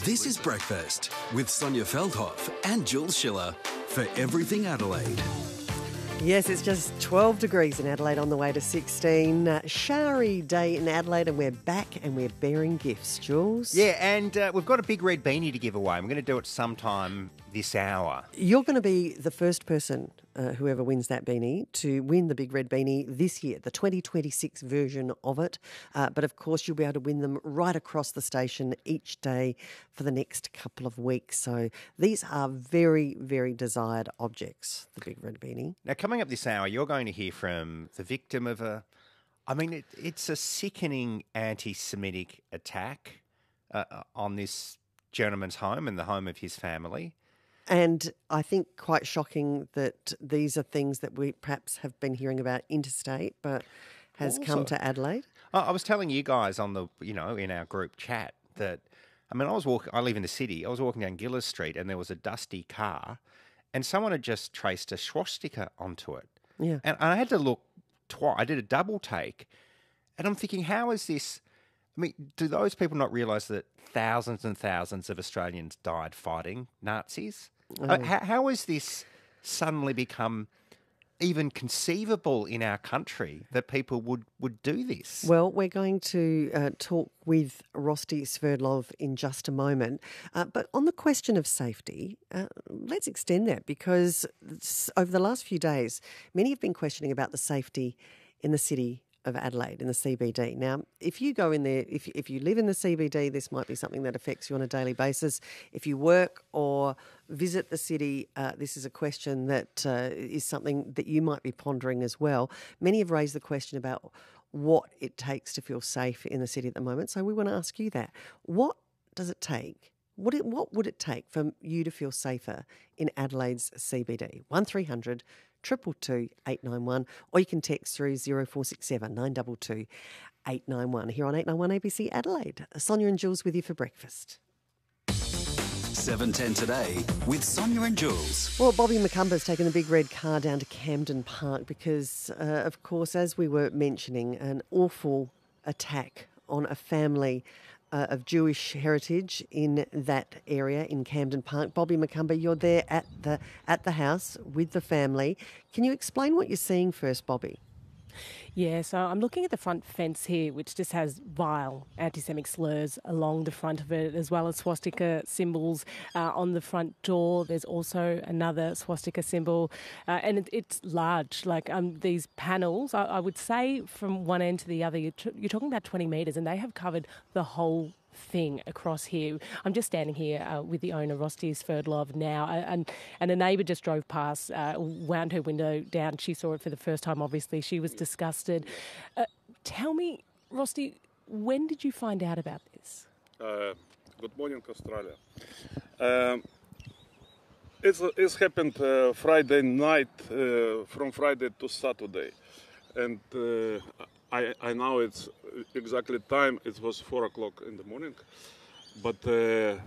This is Breakfast with Sonia Feldhoff and Jules Schiller for Everything Adelaide. Yes, it's just 12 degrees in Adelaide on the way to 16. Showery day in Adelaide and we're back and we're bearing gifts, Jules. Yeah, and we've got a big red beanie to give away. I'm going to do it sometime this hour. You're going to be the first person, whoever wins that beanie, to win the big red beanie this year, the 2026 version of it. But of course, you'll be able to win them right across the station each day for the next couple of weeks. So these are very, very desired objects, the big red beanie. Now, coming up this hour, you're going to hear from the victim of it's a sickening anti-Semitic attack on this gentleman's home and the home of his family. And I think quite shocking that these are things that we perhaps have been hearing about interstate, but has come to Adelaide. I was telling you guys on in our group chat that, I live in the city. I was walking down Gillis Street and there was a dusty car and someone had just traced a swastika onto it. Yeah. And I had to look twice. I did a double take and I'm thinking, how is this? Do those people not realise that thousands and thousands of Australians died fighting Nazis? Oh. How has this suddenly become even conceivable in our country that people would do this? Well, we're going to talk with Rosti Sverdlov in just a moment. But on the question of safety, let's extend that because over the last few days, many have been questioning about the safety in the city of Adelaide, in the CBD. Now, if you go in there, if you live in the CBD, this might be something that affects you on a daily basis. If you work or visit the city, this is a question that is something that you might be pondering as well. Many have raised the question about what it takes to feel safe in the city at the moment. So we want to ask you that. What does it take? What would it take for you to feel safer in Adelaide's CBD? 1300 222 891, or you can text through 0467 922 891 here on 891 ABC Adelaide. Sonia and Jules with you for breakfast. 7:10 today with Sonia and Jules. Well, Bobby McCumber's taken the big red car down to Camden Park because, of course, as we were mentioning, an awful attack on a family of Jewish heritage in that area in Camden Park. Bobby McCumber, you're there at the house with the family. Can you explain what you're seeing first, Bobby? Yeah, so I'm looking at the front fence here, which just has vile anti-Semitic slurs along the front of it, as well as swastika symbols on the front door. There's also another swastika symbol, and it's large. Like these panels, I would say from one end to the other, you're talking about 20 metres, and they have covered the whole thing across here. I'm just standing here with the owner, Rosti Sverdlov, now, and a neighbour just drove past, wound her window down. She saw it for the first time, obviously. She was disgusted. Tell me, Rosti, when did you find out about this? Good morning, Australia. It's happened Friday night, from Friday to Saturday. And I know it's exactly time. It was 4 o'clock in the morning. But